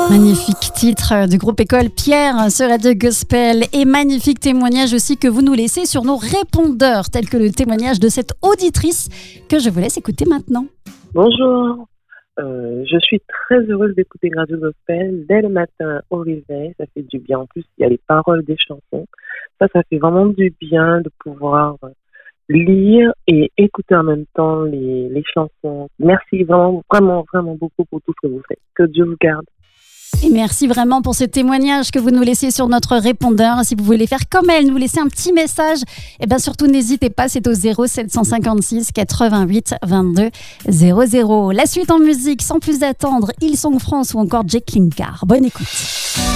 Magnifique titre du groupe École Pierre sur Radio Gospel et magnifique témoignage aussi que vous nous laissez sur nos répondeurs, tel que le témoignage de cette auditrice que je vous laisse écouter maintenant. Bonjour, je suis très heureuse d'écouter Radio Gospel dès le matin au réveil, ça fait du bien. En plus, il y a les paroles des chansons, ça fait vraiment du bien de pouvoir lire et écouter en même temps les chansons. Merci vraiment beaucoup pour tout ce que vous faites. Que Dieu vous garde. Et merci vraiment pour ce témoignage que vous nous laissez sur notre répondeur. Si vous voulez faire comme elle, nous laisser un petit message, surtout n'hésitez pas, c'est au 0756 88 22 00. La suite en musique, sans plus attendre, Hillsong France ou encore Jake Linkard. Bonne écoute.